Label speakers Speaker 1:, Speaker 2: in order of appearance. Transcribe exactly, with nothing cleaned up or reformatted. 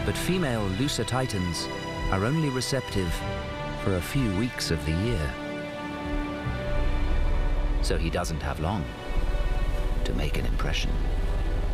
Speaker 1: But female Lusititans are only receptive for a few weeks of the year. So he doesn't have long to make an impression.